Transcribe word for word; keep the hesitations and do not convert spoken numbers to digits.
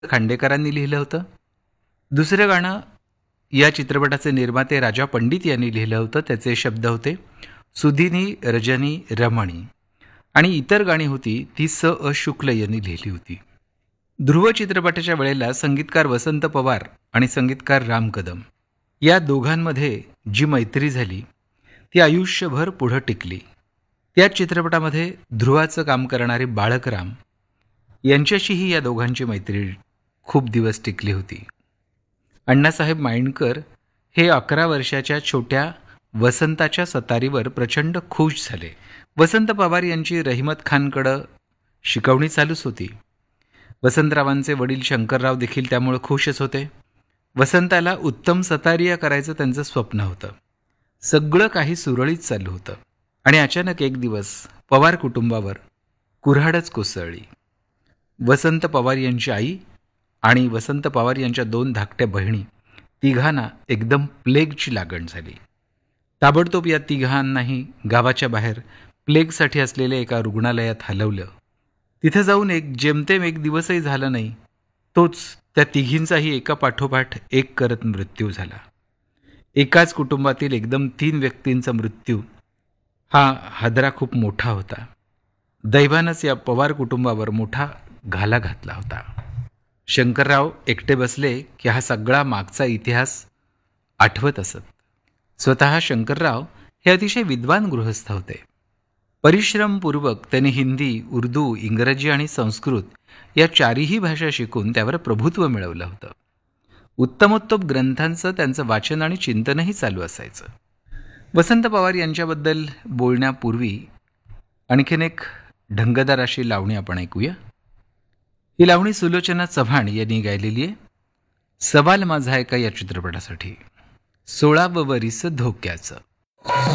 खांडेकरांनी लिहिलं होतं. दुसरं गाणं या चित्रपटाचे निर्माते राजा पंडित यांनी लिहिलं होतं. त्याचे शब्द होते सुधिनी रजनी रमणी आणि इतर गाणी होती ती स अ शुक्ल यांनी लिहिली होती. ध्रुव चित्रपटाच्या वेळेला संगीतकार वसंत पवार आणि संगीतकार राम कदम या दोघांमध्ये जी मैत्री झाली ती आयुष्यभर पुढं टिकली. त्याच चित्रपटामध्ये ध्रुवाचं काम करणारे बाळकराम यांच्याशीही या दोघांची मैत्री खूप दिवस टिकली होती. अण्णासाहेब माइंडकर हे अकरा वर्षाच्या छोट्या वसंताच्या सतारीवर प्रचंड खुश झाले. वसंत पवार यांची रहिमत खानकडं शिकवणी चालूच होती. वसंतरावांचे वडील शंकरराव देखील त्यामुळे खुशच होते. वसंताला उत्तम सतारिया करायचं त्यांचं स्वप्न होतं. सगळं काही सुरळीत चालू होतं आणि अचानक एक दिवस पवार कुटुंबावर कुऱ्हाडच कोसळली. वसंत पवार यांची आई आणि वसंत पवार यांच्या दोन धाकट्या बहिणी तिघांना एकदम प्लेगची लागण झाली. ताबडतोब या तिघांनाही गावाच्या बाहेर प्लेगसाठी असलेल्या एका रुग्णालयात हलवलं. तिथं जाऊन एक जेमतेम एक दिवसही झाला नाही तोच त्या तिघींचाही एका पाठोपाठ एक करत मृत्यू झाला. एकाच कुटुंबातील एकदम तीन व्यक्तींचा मृत्यू हा हादरा खूप मोठा होता. दैवानंच या पवार कुटुंबावर मोठा घाला घातला होता. शंकरराव एकटे बसले की हा सगळा मागचा इतिहास आठवत असत. स्वतः शंकरराव हे अतिशय विद्वान गृहस्थ होते. परिश्रमपूर्वक त्यांनी हिंदी, उर्दू, इंग्रजी आणि संस्कृत या चारही भाषा शिकून त्यावर प्रभुत्व मिळवलं होतं. उत्तमोत्तम ग्रंथांचं त्यांचं वाचन आणि चिंतनही चालू असायचं. वसंत पवार यांच्याबद्दल बोलण्यापूर्वी आणखीन एक ढंगदार अशी लावणी आपण ऐकूया. ही लावणी सुलोचना चव्हाण यांनी गायलेली आहे. सवाल माझा ऐका या चित्रपटासाठी. सोळावं वरीस धोक्याचं.